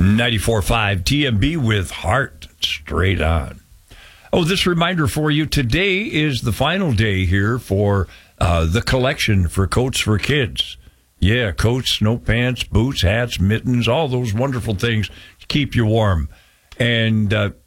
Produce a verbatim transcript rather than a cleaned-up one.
ninety-four point five T M B with Heart Straight On. Oh, this reminder for you, today is the final day here for uh, the collection for coats for kids. Yeah, coats, snow pants, boots, hats, mittens, all those wonderful things to keep you warm. And uh,